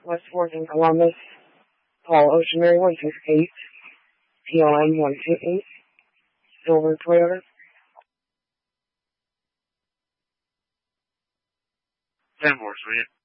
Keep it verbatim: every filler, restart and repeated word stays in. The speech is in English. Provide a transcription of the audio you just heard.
West fourth in Columbus. Call Oceanary one six eight, T L M one two eight, Silver Toyota. ten four, sweet.